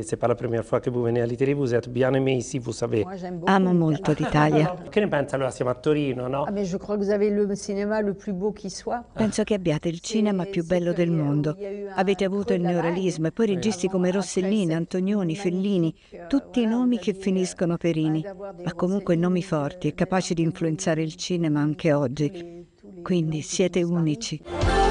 c'est pas la première fois que vous venez à l'Italie, vous êtes bien aimé ici, vous savez. Amo molto l'Italia. Che ne pensa? Allora siamo a Torino, no? Ah, mais je crois que vous avez le cinéma le plus beau qui soit. Penso che abbiate il cinema più bello del mondo. Avete avuto il neorealismo e poi registi come Rossellini, Antonioni, Fellini, tutti nomi che finiscono per ini, ma comunque nomi forti e capaci di influenzare il cinema anche oggi. Quindi siete unici.